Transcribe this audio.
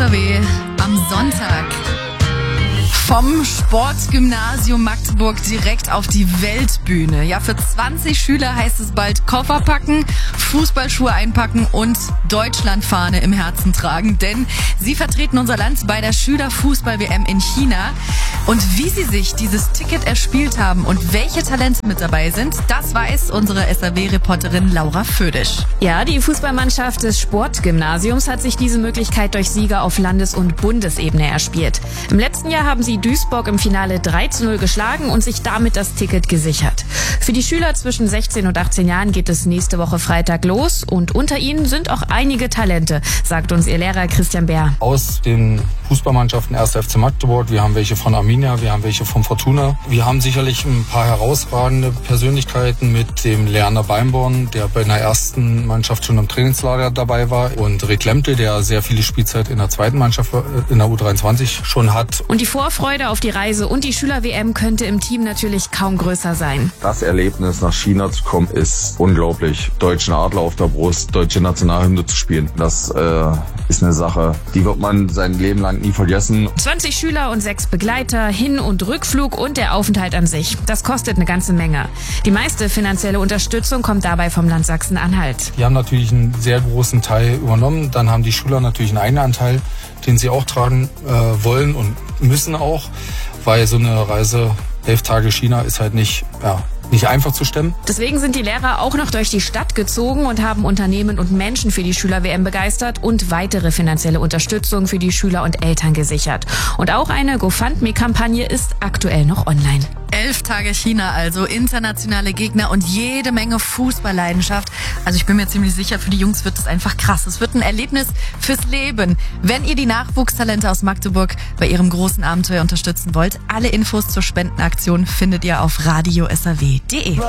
SAW am Sonntag. Vom Sportgymnasium Magdeburg direkt auf die Weltbühne. Ja, für 20 Schüler heißt es bald Koffer packen, Fußballschuhe einpacken und Deutschlandfahne im Herzen tragen. Denn sie vertreten unser Land bei der Schülerfußball-WM in China. Und wie sie sich dieses Ticket erspielt haben und welche Talente mit dabei sind, das weiß unsere SAW-Reporterin Laura Födisch. Ja, die Fußballmannschaft des Sportgymnasiums hat sich diese Möglichkeit durch Sieger auf Landes- und Bundesebene erspielt. Im letzten Jahr haben sie Duisburg im Finale 3:0 geschlagen und sich damit das Ticket gesichert. Für die Schüler zwischen 16 und 18 Jahren geht es nächste Woche Freitag los und unter ihnen sind auch einige Talente, sagt uns ihr Lehrer Christian Bär. Aus den Fußballmannschaften 1. FC Magdeburg, wir haben welche von Arminia, wir haben welche von Fortuna. Wir haben sicherlich ein paar herausragende Persönlichkeiten mit dem Lerner Beimborn, der bei einer ersten Mannschaft schon im Trainingslager dabei war, und Rick Lempel, der sehr viele Spielzeit in der zweiten Mannschaft in der U23 schon hat. Und die Vorfreude auf die Reise und die Schüler-WM könnte im Team natürlich kaum größer sein. Das Erlebnis, nach China zu kommen, ist unglaublich. Deutschen Adler auf der Brust, deutsche Nationalhymne zu spielen, das ist eine Sache, die wird man sein Leben lang nie vergessen. 20 Schüler und 6 Begleiter, Hin- und Rückflug und der Aufenthalt an sich. Das kostet eine ganze Menge. Die meiste finanzielle Unterstützung kommt dabei vom Land Sachsen-Anhalt. Die haben natürlich einen sehr großen Teil übernommen. Dann haben die Schüler natürlich einen eigenen Anteil, den sie auch tragen wollen und müssen auch, weil so eine Reise 11 Tage China ist halt nicht einfach zu stemmen. Deswegen sind die Lehrer auch noch durch die Stadt gezogen und haben Unternehmen und Menschen für die Schüler-WM begeistert und weitere finanzielle Unterstützung für die Schüler und Eltern gesichert. Und auch eine GoFundMe-Kampagne ist aktuell noch online. 11 Tage China also, internationale Gegner und jede Menge Fußballleidenschaft. Also ich bin mir ziemlich sicher, für die Jungs wird es einfach krass. Es wird ein Erlebnis fürs Leben. Wenn ihr die Nachwuchstalente aus Magdeburg bei ihrem großen Abenteuer unterstützen wollt, alle Infos zur Spendenaktion findet ihr auf radio-saw.de.